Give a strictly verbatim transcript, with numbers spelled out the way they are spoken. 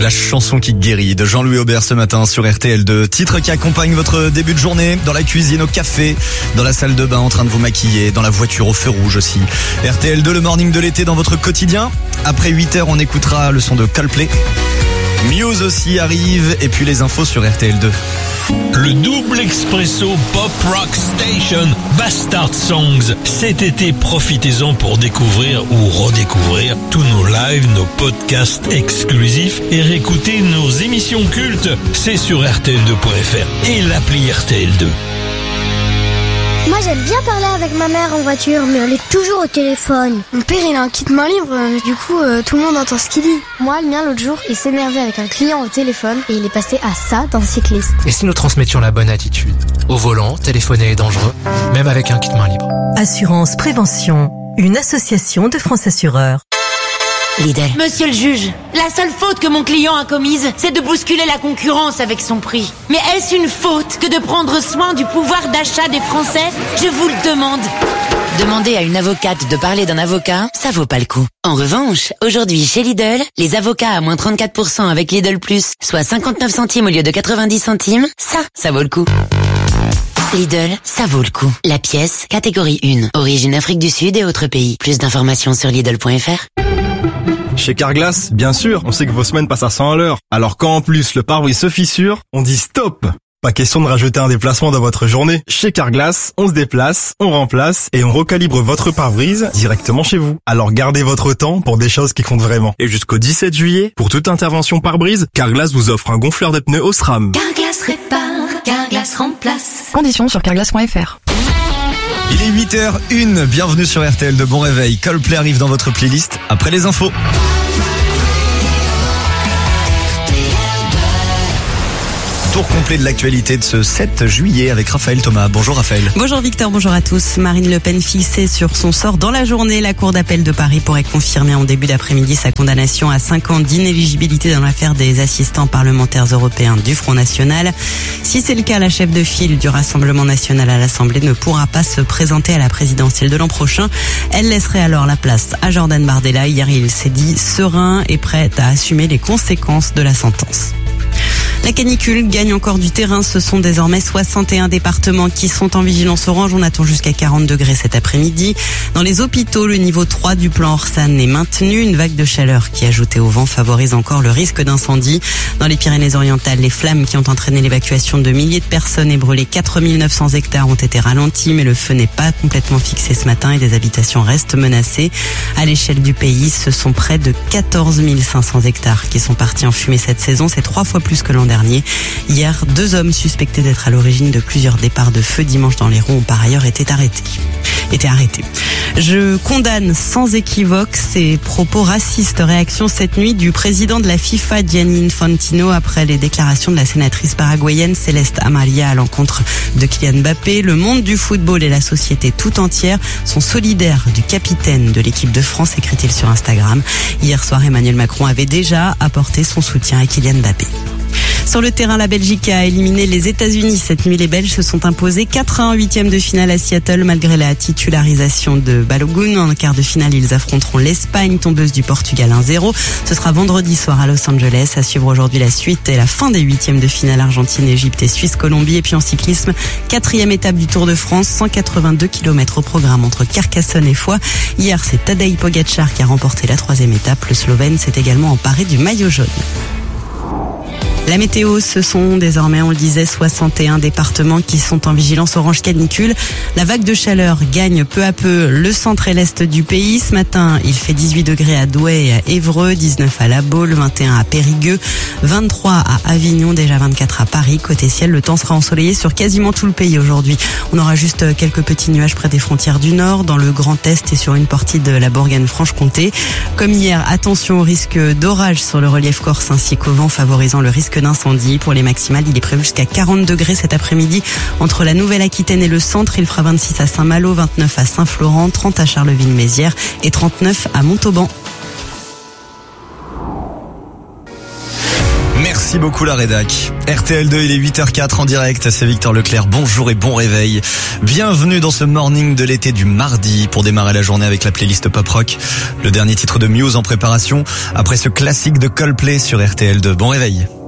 la chanson qui guérit de Jean-Louis Aubert ce matin sur R T L deux. Titre qui accompagne votre début de journée, dans la cuisine, au café, dans la salle de bain en train de vous maquiller, dans la voiture au feu rouge aussi. R T L deux, le morning de l'été dans votre quotidien. Après huit heures, on écoutera le son de Coldplay. Muse aussi arrive et puis les infos sur R T L deux. Le double expresso Pop Rock Station Bastard Songs. Cet été, profitez-en pour découvrir ou redécouvrir tous nos lives, nos podcasts exclusifs et réécouter nos émissions cultes. C'est sur R T L deux point F R et l'appli R T L deux. Moi j'aime bien parler avec ma mère en voiture, mais elle est toujours au téléphone. Mon père il a un kit main libre, du coup euh, tout le monde entend ce qu'il dit. Moi le mien l'autre jour, il s'énervait avec un client au téléphone et il est passé à ça d'un cycliste. Et si nous transmettions la bonne attitude? Au volant, téléphoner est dangereux, même avec un kit main libre. Assurance Prévention, une association de France Assureurs. Lidl. Monsieur le juge, la seule faute que mon client a commise, c'est de bousculer la concurrence avec son prix. Mais est-ce une faute que de prendre soin du pouvoir d'achat des Français? Je vous le demande. Demander à une avocate de parler d'un avocat, ça vaut pas le coup. En revanche, aujourd'hui chez Lidl, les avocats à moins trente-quatre pour cent avec Lidl Plus, soit cinquante-neuf centimes au lieu de quatre-vingt-dix centimes, ça, ça vaut le coup. Lidl, ça vaut le coup. La pièce, catégorie un. Origine Afrique du Sud et autres pays. Plus d'informations sur Lidl point F R. Chez Carglass, bien sûr, on sait que vos semaines passent à cent à l'heure. Alors quand en plus le pare-brise se fissure, on dit stop. Pas question de rajouter un déplacement dans votre journée. Chez Carglass, on se déplace, on remplace et on recalibre votre pare-brise directement chez vous. Alors gardez votre temps pour des choses qui comptent vraiment. Et jusqu'au dix-sept juillet, pour toute intervention pare-brise, Carglass vous offre un gonfleur de pneus Osram. Carglass répare, Carglass remplace. Conditions sur carglass point F R. Il est huit heures une, bienvenue sur R T L de Bon Réveil. Coldplay arrive dans votre playlist après les infos. Tour complet de l'actualité de ce sept juillet avec Raphaël Thomas. Bonjour Raphaël. Bonjour Victor, bonjour à tous. Marine Le Pen fixée sur son sort dans la journée. La Cour d'appel de Paris pourrait confirmer en début d'après-midi sa condamnation à cinq ans d'inéligibilité dans l'affaire des assistants parlementaires européens du Front National. Si c'est le cas, la chef de file du Rassemblement National à l'Assemblée ne pourra pas se présenter à la présidentielle de l'an prochain. Elle laisserait alors la place à Jordan Bardella. Hier, il s'est dit serein et prêt à assumer les conséquences de la sentence. La canicule gagne encore du terrain. Ce sont désormais soixante et un départements qui sont en vigilance orange. On attend jusqu'à quarante degrés cet après-midi. Dans les hôpitaux, le niveau trois du plan Orsan est maintenu. Une vague de chaleur qui, ajoutée au vent, favorise encore le risque d'incendie. Dans les Pyrénées-Orientales, les flammes qui ont entraîné l'évacuation de milliers de personnes et brûlé quatre mille neuf cents hectares ont été ralenties. Mais le feu n'est pas complètement fixé ce matin et des habitations restent menacées. À l'échelle du pays, ce sont près de quatorze mille cinq cents hectares qui sont partis en fumée cette saison. C'est trois fois plus que l'an dernier. Hier, deux hommes suspectés d'être à l'origine de plusieurs départs de feu dimanche dans l'Hérault ont par ailleurs été arrêtés. Été arrêtés. Je condamne sans équivoque ces propos racistes. Réaction cette nuit du président de la FIFA, Gianni Infantino, après les déclarations de la sénatrice paraguayenne Céleste Amaria à l'encontre de Kylian Mbappé. Le monde du football et la société tout entière sont solidaires du capitaine de l'équipe de France, écrit-il sur Instagram. Hier soir, Emmanuel Macron avait déjà apporté son soutien à Kylian Mbappé. Sur le terrain, la Belgique a éliminé les États-Unis. Cette nuit, les Belges se sont imposés quatre à un en huitième de finale à Seattle, malgré la titularisation de Balogun. En quart de finale, ils affronteront l'Espagne, tombeuse du Portugal un zéro. Ce sera vendredi soir à Los Angeles. À suivre aujourd'hui la suite et la fin des huitièmes de finale Argentine, Égypte et Suisse-Colombie. Et puis en cyclisme, quatrième étape du Tour de France, cent quatre-vingt-deux kilomètres au programme entre Carcassonne et Foix. Hier, c'est Tadej Pogačar qui a remporté la troisième étape. Le Slovène s'est également emparé du maillot jaune. La météo, ce sont désormais, on le disait, soixante et un départements qui sont en vigilance orange canicule. La vague de chaleur gagne peu à peu le centre et l'est du pays. Ce matin, il fait dix-huit degrés à Douai et à Évreux, dix-neuf à La Baule, vingt et un à Périgueux, vingt-trois à Avignon, déjà vingt-quatre à Paris. Côté ciel, le temps sera ensoleillé sur quasiment tout le pays aujourd'hui. On aura juste quelques petits nuages près des frontières du Nord, dans le Grand Est et sur une partie de la Bourgogne-Franche-Comté. Comme hier, attention au risque d'orage sur le relief corse ainsi qu'au vent favorisant le risque d'incendie. Pour les maximales, il est prévu jusqu'à quarante degrés cet après-midi entre la Nouvelle-Aquitaine et le centre. Il fera vingt-six à Saint-Malo, vingt-neuf à Saint-Florent, trente à Charleville-Mézières et trente-neuf à Montauban. Merci beaucoup la rédac. R T L deux, il est huit heures quatre en direct, c'est Victor Leclerc. Bonjour et bon réveil. Bienvenue dans ce morning de l'été du mardi pour démarrer la journée avec la playlist Pop Rock. Le dernier titre de Muse en préparation après ce classique de Coldplay sur R T L deux. Bon réveil.